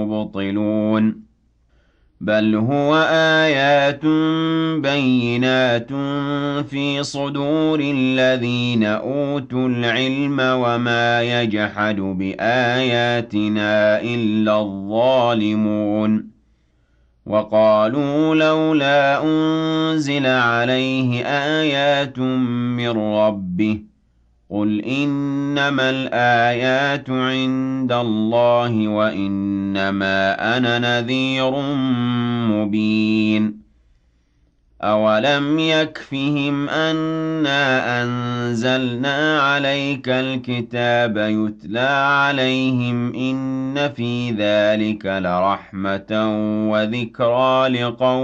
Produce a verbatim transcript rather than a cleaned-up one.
مُبْطِلُونَ بَلْ هُوَ آيَاتٌ بَيِّنَاتٌ فِي صُدُورِ الَّذِينَ أُوتُوا الْعِلْمَ ۚ وَمَا يَجْحَدُ بِآيَاتِنَا إِلَّا الظَّالِمُونَ وَقَالُوا لَوْلَا أُنزِلَ عَلَيْهِ آيَاتٌ مِّن رَّبِّهِ ۖ قُلْ إِنَّمَا الْآيَاتُ عِندَ اللَّهِ وَإِنَّمَا أَنَا نَذِيرٌ مُّبِينٌ أَوَلَمْ يَكْفِهِمْ أَنَّا أَنزَلْنَا عَلَيْكَ الْكِتَابَ يُتْلَىٰ عَلَيْهِمْ ۚ إِنَّ فِي ذَٰلِكَ لَرَحْمَةً وَذِكْرَىٰ لِقَوْمٍ